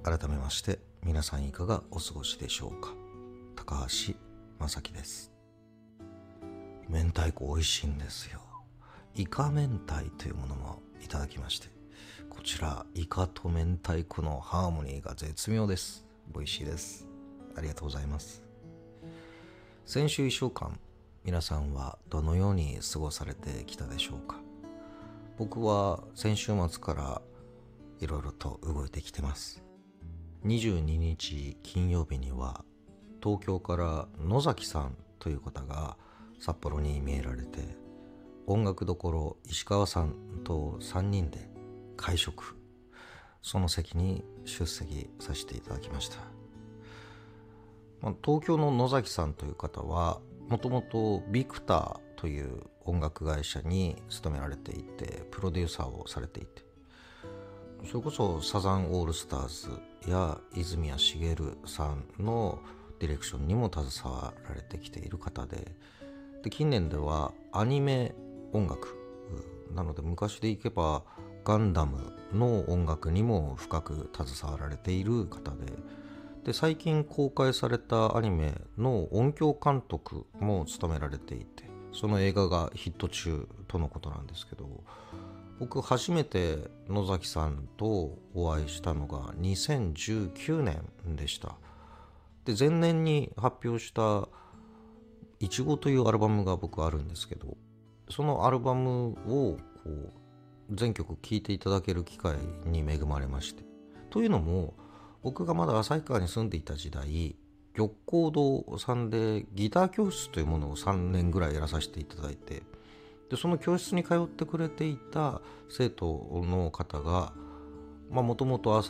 改めまして皆さんいかがお過ごしでしょうか。高橋正樹です。明太子美味しいんですよ。イカ明太というものもいただきまして、こちらイカと明太子のハーモニーが絶妙です。美味しいです。ありがとうございます。先週1週間、皆さんはどのように過ごされてきたでしょうか。僕は先週末からいろいろと動いてきてます。22日金曜日には東京から野崎さんという方が札幌に見えられて、音楽どころ石川さんと3人で会食、その席に出席させていただきました。東京の野崎さんという方はもともとビクターという音楽会社に勤められていて、プロデューサーをされていて、それこそサザンオールスターズや泉谷しげるさんのディレクションにも携わられてきている方で、近年ではアニメ音楽なので、昔でいけばガンダムの音楽にも深く携わられている方で、最近公開されたアニメの音響監督も務められていて、その映画がヒット中とのことなんですけど、僕初めて野崎さんとお会いしたのが2019年でした。で、前年に発表したいちごというアルバムが僕あるんですけど、そのアルバムを全曲聴いていただける機会に恵まれまして、というのも僕がまだ旭川に住んでいた時代、玉光堂さんでギター教室というものを3年ぐらいやらさせていただいて、でその教室に通ってくれていた生徒の方がもともと